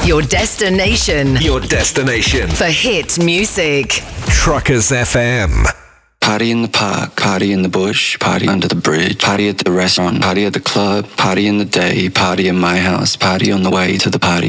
Your destination. Your destination. For hit music. Truckers FM. Party in the park, party in the bush, party under the bridge, party at the restaurant, party at the club, party in the day, party in my house, party on the way to the party.